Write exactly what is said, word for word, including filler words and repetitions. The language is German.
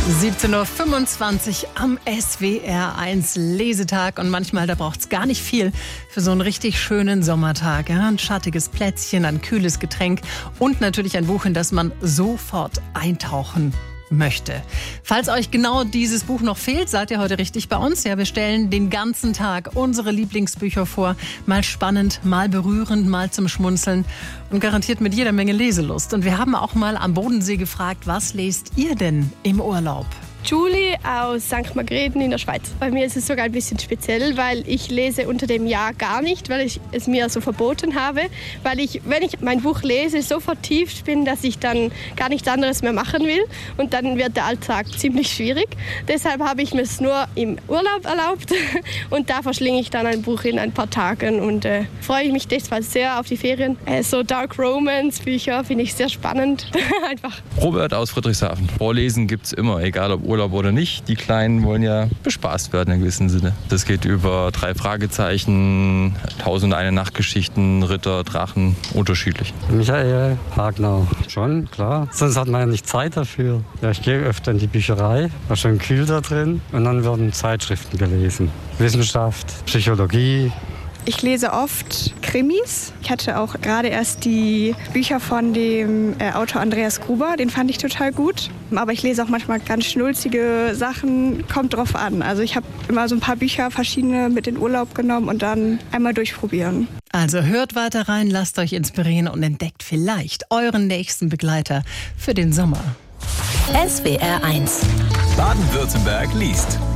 siebzehn Uhr fünfundzwanzig am S W R eins Lesetag. Und manchmal, da braucht es gar nicht viel für so einen richtig schönen Sommertag. Ja? Ein schattiges Plätzchen, ein kühles Getränk und natürlich ein Buch, in das man sofort eintauchen möchte. Falls euch genau dieses Buch noch fehlt, seid ihr heute richtig bei uns. Ja, wir stellen den ganzen Tag unsere Lieblingsbücher vor. Mal spannend, mal berührend, mal zum Schmunzeln und garantiert mit jeder Menge Leselust. Und wir haben auch mal am Bodensee gefragt, was lest ihr denn im Urlaub? Julie aus Sankt Margrethen in der Schweiz. Bei mir ist es sogar ein bisschen speziell, weil ich lese unter dem Jahr gar nicht, weil ich es mir so verboten habe. Weil ich, wenn ich mein Buch lese, so vertieft bin, dass ich dann gar nichts anderes mehr machen will. Und dann wird der Alltag ziemlich schwierig. Deshalb habe ich mir es nur im Urlaub erlaubt. Und da verschlinge ich dann ein Buch in ein paar Tagen und äh, freue mich deshalb sehr auf die Ferien. Äh, so Dark Romance Bücher finde ich sehr spannend. Einfach. Robert aus Friedrichshafen. Vorlesen gibt es immer, egal ob Urlaub oder nicht. Die Kleinen wollen ja bespaßt werden in gewissem Sinne. Das geht über drei Fragezeichen, Tausend eine Nachtgeschichten, Ritter, Drachen, unterschiedlich. Michael Hagner. Schon, klar. Sonst hat man ja nicht Zeit dafür. Ja, ich gehe öfter in die Bücherei, war schon kühl da drin und dann werden Zeitschriften gelesen. Wissenschaft, Psychologie. Ich lese oft Krimis. Ich hatte auch gerade erst die Bücher von dem äh, Autor Andreas Gruber, den fand ich total gut. Aber ich lese auch manchmal ganz schnulzige Sachen, kommt drauf an. Also ich habe immer so ein paar Bücher, verschiedene mit in den Urlaub genommen und dann einmal durchprobieren. Also hört weiter rein, lasst euch inspirieren und entdeckt vielleicht euren nächsten Begleiter für den Sommer. S W R eins. Baden-Württemberg liest.